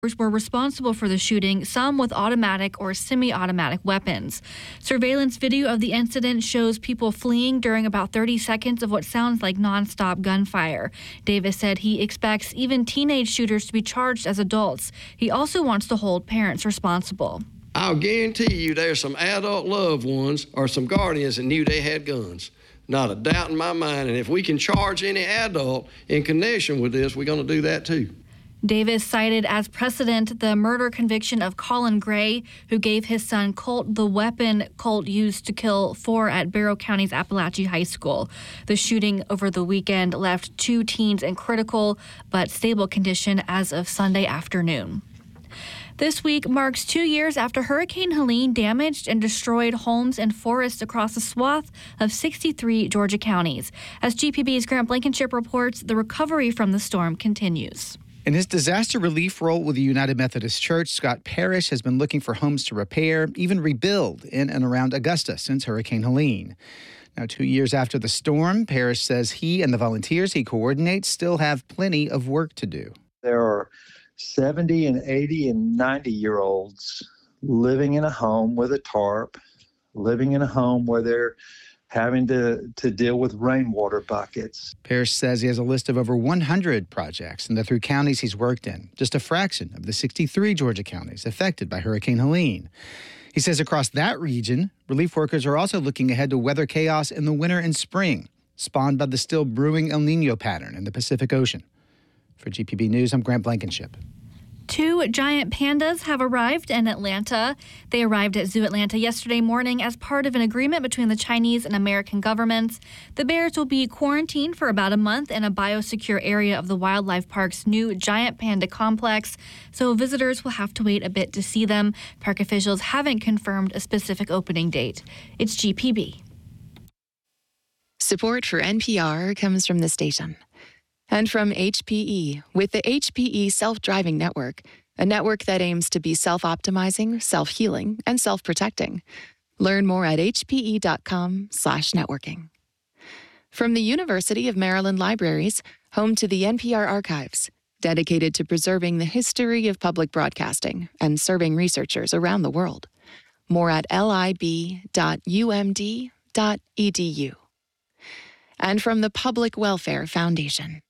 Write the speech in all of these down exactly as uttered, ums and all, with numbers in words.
were responsible for the shooting, some with automatic or semi-automatic weapons. Surveillance video of the incident shows people fleeing during about thirty seconds of what sounds like nonstop gunfire. Davis said he expects even teenage shooters to be charged as adults. He also wants to hold parents responsible. I'll guarantee you there's some adult loved ones or some guardians that knew they had guns. Not a doubt in my mind, and if we can charge any adult in connection with this, we're going to do that too. Davis cited as precedent the murder conviction of Colin Gray, who gave his son Colt the weapon Colt used to kill four at Barrow County's Appalachia High School. The shooting over the weekend left two teens in critical but stable condition as of Sunday afternoon. This week marks two years after Hurricane Helene damaged and destroyed homes and forests across a swath of sixty-three Georgia counties. As G P B's Grant Blankenship reports, the recovery from the storm continues. In his disaster relief role with the United Methodist Church, Scott Parrish has been looking for homes to repair, even rebuild, in and around Augusta since Hurricane Helene. Now, two years after the storm, Parrish says he and the volunteers he coordinates still have plenty of work to do. There are seventy and eighty and ninety-year-olds living in a home with a tarp, living in a home where they're having to, to deal with rainwater buckets. Parrish says he has a list of over one hundred projects in the three counties he's worked in, just a fraction of the sixty-three Georgia counties affected by Hurricane Helene. He says across that region, relief workers are also looking ahead to weather chaos in the winter and spring, spawned by the still brewing El Nino pattern in the Pacific Ocean. For G P B News, I'm Grant Blankenship. Two giant pandas have arrived in Atlanta. They arrived at Zoo Atlanta yesterday morning as part of an agreement between the Chinese and American governments. The bears will be quarantined for about a month in a biosecure area of the wildlife park's new giant panda complex, so visitors will have to wait a bit to see them. Park officials haven't confirmed a specific opening date. It's G P B. Support for N P R comes from the station. And from H P E, with the H P E Self-Driving Network, a network that aims to be self-optimizing, self-healing, and self-protecting. Learn more at hpe.com slash networking. From the University of Maryland Libraries, home to the N P R Archives, dedicated to preserving the history of public broadcasting and serving researchers around the world. More at lib dot u m d dot e d u. And from the Public Welfare Foundation.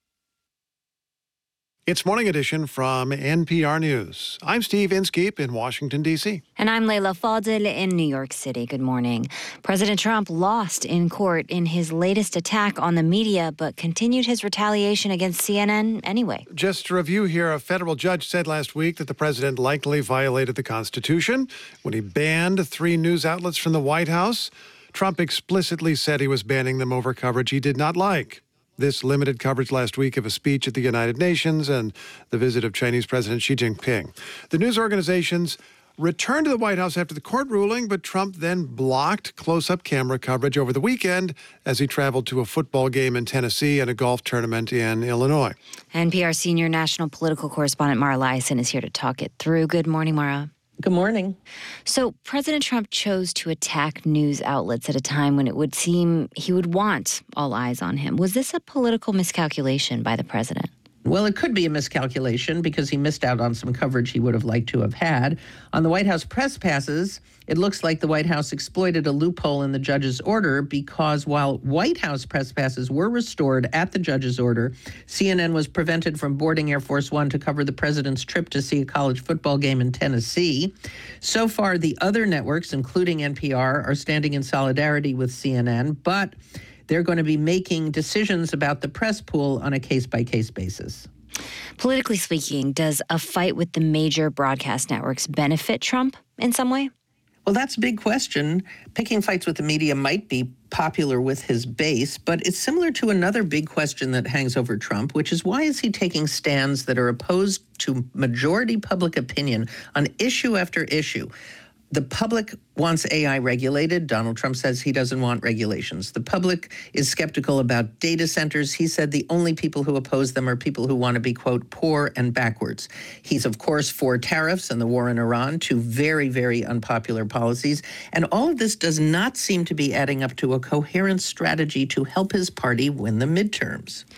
It's Morning Edition from N P R News. I'm Steve Inskeep in Washington, D C And I'm Leila Fadel in New York City. Good morning. President Trump lost in court in his latest attack on the media, but continued his retaliation against C N N anyway. Just to review here, a federal judge said last week that the president likely violated the Constitution when he banned three news outlets from the White House. Trump explicitly said he was banning them over coverage he did not like. This limited coverage last week of a speech at the United Nations and the visit of Chinese President Xi Jinping. The news organizations returned to the White House after the court ruling, but Trump then blocked close-up camera coverage over the weekend as he traveled to a football game in Tennessee and a golf tournament in Illinois. N P R senior national political correspondent Mara Liasson is here to talk it through. Good morning, Mara. Good morning. So President Trump chose to attack news outlets at a time when it would seem he would want all eyes on him. Was this a political miscalculation by the president? Well, it could be a miscalculation because he missed out on some coverage he would have liked to have had. On the White House press passes, it looks like the White House exploited a loophole in the judge's order because while White House press passes were restored at the judge's order, C N N was prevented from boarding Air Force One to cover the president's trip to see a college football game in Tennessee. So far, the other networks, including N P R, are standing in solidarity with C N N, but they're going to be making decisions about the press pool on a case-by-case basis. Politically speaking, does a fight with the major broadcast networks benefit Trump in some way? Well, that's a big question. Picking fights with the media might be popular with his base, but it's similar to another big question that hangs over Trump, which is why is he taking stands that are opposed to majority public opinion on issue after issue? The public wants A I regulated. Donald Trump says he doesn't want regulations. The public is skeptical about data centers. He said the only people who oppose them are people who want to be, quote, poor and backwards. He's, of course, for tariffs and the war in Iran, two very, very unpopular policies. And all of this does not seem to be adding up to a coherent strategy to help his party win the midterms.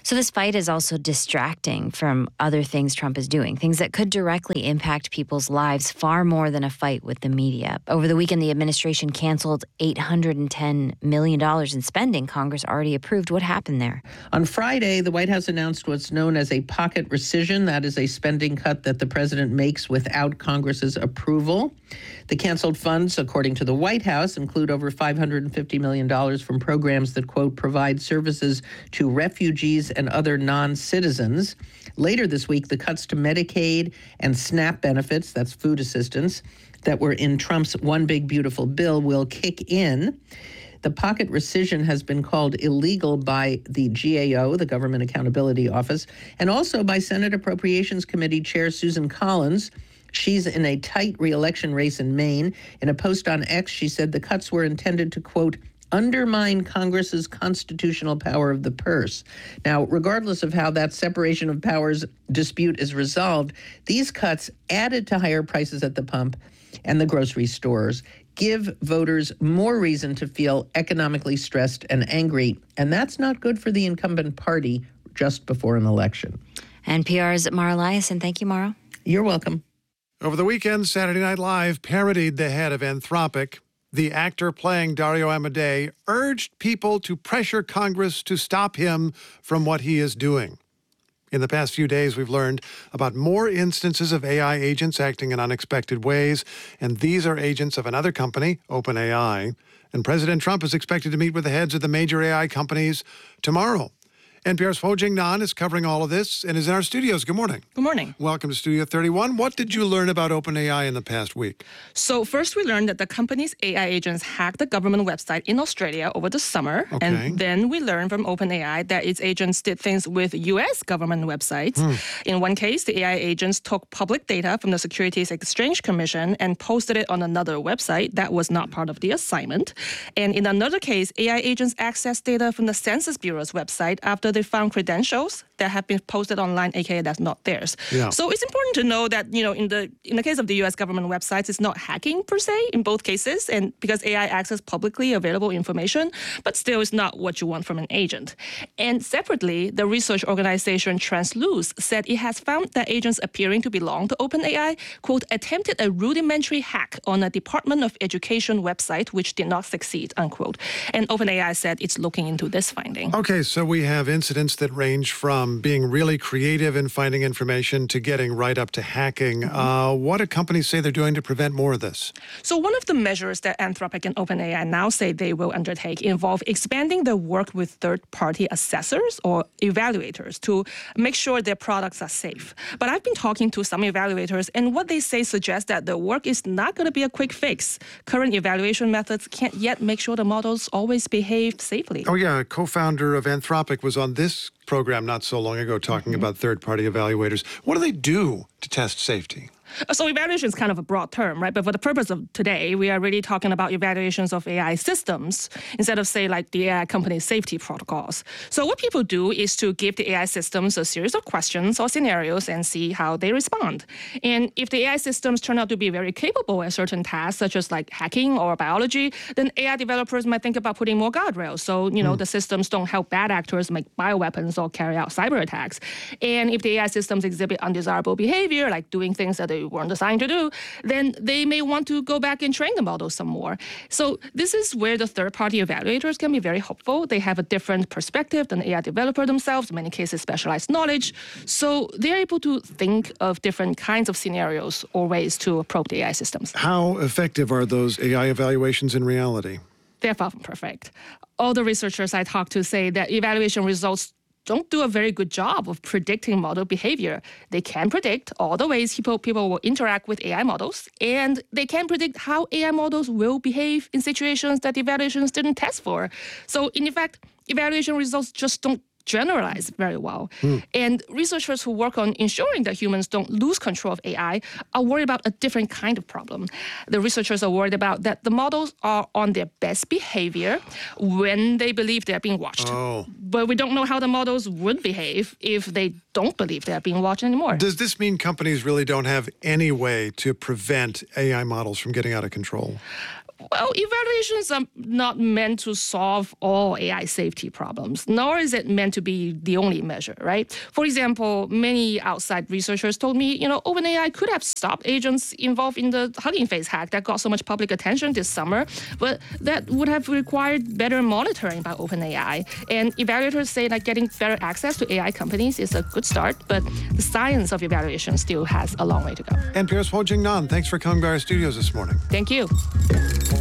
So this fight is also distracting from other things Trump is doing, things that could directly impact people's lives far more than a fight with the media. Over the weekend, the administration canceled eight hundred ten million dollars in spending Congress already approved. What happened there? On Friday, the White House announced what's known as a pocket rescission. That is a spending cut that the president makes without Congress's approval. The canceled funds, according to the White House, include over five hundred fifty million dollars from programs that, quote, provide services to refugees and other non-citizens. Later this week, the cuts to Medicaid and SNAP benefits, that's food assistance, that were in Trump's One Big Beautiful Bill will kick in. The pocket rescission has been called illegal by the G A O, the Government Accountability Office, and also by Senate Appropriations Committee Chair Susan Collins. She's in a tight re-election race in Maine. In a post on X, she said the cuts were intended to, quote, undermine Congress's constitutional power of the purse. Now, regardless of how that separation of powers dispute is resolved, these cuts added to higher prices at the pump and the grocery stores give voters more reason to feel economically stressed and angry, and that's not good for the incumbent party just before an election. N P R's Mara Liasson. Thank you, Mara. You're welcome. Over the weekend, Saturday Night Live parodied the head of Anthropic. The actor playing Dario Amodei urged people to pressure Congress to stop him from what he is doing. In the past few days, we've learned about more instances of A I agents acting in unexpected ways, and these are agents of another company, OpenAI. And President Trump is expected to meet with the heads of the major A I companies tomorrow. N P R's Ho Jing Nan is covering all of this and is in our studios. Good morning. Good morning. Welcome to Studio thirty-one. What did you learn about OpenAI in the past week? So first we learned that the company's A I agents hacked the government website in Australia over the summer. Okay. And then we learned from OpenAI that its agents did things with U S government websites. Hmm. In one case, the A I agents took public data from the Securities Exchange Commission and posted it on another website that was not part of the assignment. And in another case, A I agents accessed data from the Census Bureau's website after they found credentials that have been posted online, aka that's not theirs. Yeah. So it's important to know that, you know, in the in the case of the U S government websites, it's not hacking per se in both cases, and because A I accesses publicly available information, but still it's not what you want from an agent. And separately, the research organization Transluce said it has found that agents appearing to belong to OpenAI, quote, attempted a rudimentary hack on a Department of Education website, which did not succeed, unquote. And OpenAI said it's looking into this finding. Okay, so we have incidents that range from being really creative in finding information to getting right up to hacking. Mm-hmm. Uh, what do companies say they're doing to prevent more of this? So one of the measures that Anthropic and OpenAI now say they will undertake involve expanding their work with third-party assessors or evaluators to make sure their products are safe. But I've been talking to some evaluators, and what they say suggests that the work is not going to be a quick fix. Current evaluation methods can't yet make sure the models always behave safely. Oh, yeah. A co-founder of Anthropic was on this program not so long ago talking mm-hmm. about third-party evaluators. What do they do to test safety? So evaluation is kind of a broad term, right? But for the purpose of today, we are really talking about evaluations of A I systems instead of, say, like the A I company's safety protocols. So what people do is to give the A I systems a series of questions or scenarios and see how they respond. And if the A I systems turn out to be very capable at certain tasks, such as like hacking or biology, then A I developers might think about putting more guardrails. So, you know, mm. the systems don't help bad actors make bioweapons or carry out cyber attacks. And if the A I systems exhibit undesirable behavior, like doing things that they weren't designed to do, then they may want to go back and train the model some more. So this is where the third-party evaluators can be very helpful. They have a different perspective than the A I developer themselves, in many cases specialized knowledge. So they're able to think of different kinds of scenarios or ways to probe the A I systems. How effective are those A I evaluations in reality? They're far from perfect. All the researchers I talked to say that evaluation results don't do a very good job of predicting model behavior. They can predict all the ways people, people will interact with A I models, and they can predict how A I models will behave in situations that evaluations didn't test for. So in effect, evaluation results just don't generalize very well. Hmm. And researchers who work on ensuring that humans don't lose control of A I are worried about a different kind of problem. The researchers are worried about that the models are on their best behavior when they believe they're being watched. Oh. But we don't know how the models would behave if they don't believe they're being watched anymore. Does this mean companies really don't have any way to prevent A I models from getting out of control? Well, evaluations are not meant to solve all A I safety problems, nor is it meant to be the only measure, right? For example, many outside researchers told me, you know, OpenAI could have stopped agents involved in the Hugging Face hack that got so much public attention this summer, but that would have required better monitoring by OpenAI. And evaluators say that getting better access to A I companies is a good start, but the science of evaluation still has a long way to go. And Pierce Ho Jing Nan, thanks for coming by our studios this morning. Thank you.